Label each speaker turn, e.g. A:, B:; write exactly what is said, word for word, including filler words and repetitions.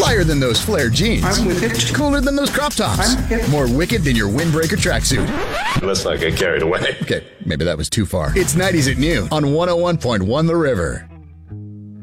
A: Flyer than those flared jeans.
B: I'm with it.
A: Cooler than those crop tops.
B: I'm hip.
A: More wicked than your windbreaker tracksuit.
C: Let's not get carried away.
A: Okay, maybe that was too far. It's nineties at noon on one oh one point one The River.